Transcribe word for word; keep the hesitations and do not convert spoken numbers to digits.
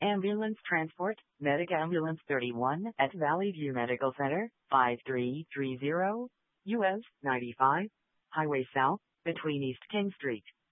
Ambulance transport, Medic Ambulance thirty-one at Valley View Medical Center, five three three zero, U S ninety-five, Highway South, between East King Street